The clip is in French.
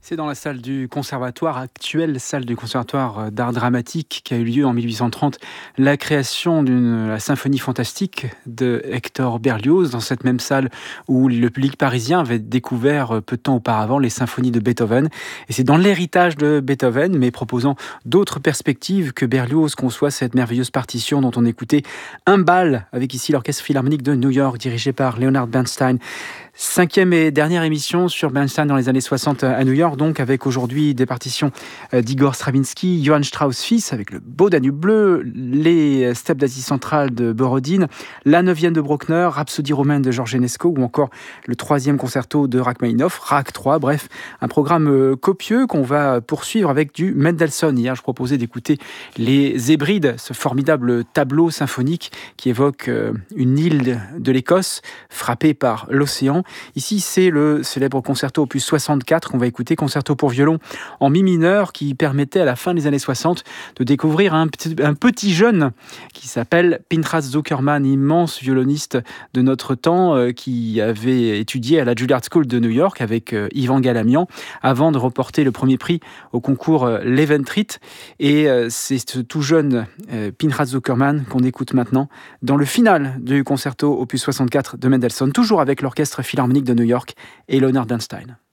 C'est dans la salle du conservatoire, actuelle salle du conservatoire d'art dramatique, qui a eu lieu en 1830, la création de la symphonie fantastique de Hector Berlioz, dans cette même salle où le public parisien avait découvert peu de temps auparavant les symphonies de Beethoven. Et c'est dans l'héritage de Beethoven, mais proposant d'autres perspectives, que Berlioz conçoit cette merveilleuse partition dont on écoutait un bal, avec ici l'Orchestre Philharmonique de New York, dirigé par Leonard Bernstein. 5e et dernière émission sur Bernstein dans les années 60 à New York, donc avec aujourd'hui des partitions d'Igor Stravinsky, Johann Strauss fils avec le Beau Danube bleu, les Steppes d'Asie centrale de Borodine, la 9e de Bruckner, Rhapsodie romaine de Georges Enesco ou encore le 3e concerto de Rachmaninoff, Rach 3, bref, un programme copieux qu'on va poursuivre avec du Mendelssohn. Hier, je proposais d'écouter les Hébrides, ce formidable tableau symphonique qui évoque une île de l'Écosse frappée par l'océan. Ici, c'est le célèbre concerto opus 64 qu'on va écouter, concerto pour violon en mi mineur, qui permettait à la fin des années 60 de découvrir un petit jeune qui s'appelle Pinchas Zukerman, immense violoniste de notre temps, qui avait étudié à la Juilliard School de New York avec Ivan Galamian, avant de remporter le premier prix au concours Leventrit. Et c'est ce tout jeune Pinchas Zukerman qu'on écoute maintenant dans le final du concerto opus 64 de Mendelssohn, toujours avec l'Orchestre Philharmonique de New York et Leonard Bernstein.